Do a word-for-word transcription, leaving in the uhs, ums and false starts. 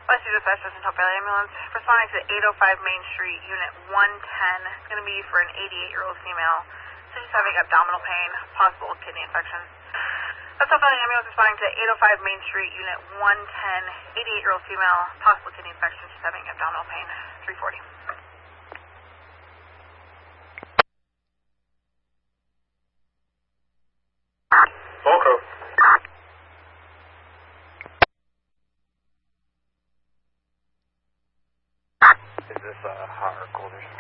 West Dispatch, Justin Hope Valley Ambulance, responding to eight oh five Main Street, Unit one ten. It's going to be for an eighty-eight-year-old female. So she's having abdominal pain, possible kidney infection. West Hope Valley Ambulance responding to eight oh five Main Street, Unit one ten, eighty-eight-year-old female, possible kidney infection. She's having abdominal pain, three forty. Volco. Is this a hot or cold or